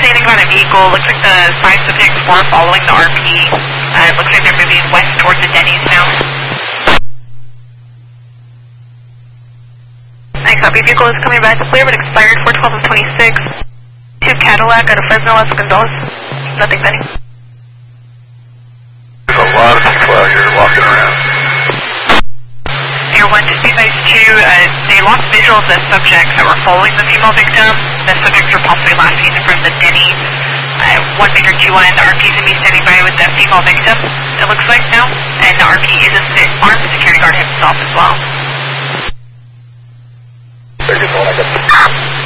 anything about a vehicle. Looks like the 5 subjects were following the RP. It looks like they're moving west towards the Denny's now. I copy. Vehicle is coming back clear, but expired 412 of 26. 2 Cadillac out of Fresno, Los Gonzales. Nothing pending. There's a lot of people out here walking around. Air 1 to Seaside 2, they lost visual of the subjects that were following the female victim. The subjects were possibly last seen from the Denny. 1 Victor 2-1, the RP is going to be standing by with the female victim, it looks like now. And the RP is an armed security guard himself as well. They're just going like a...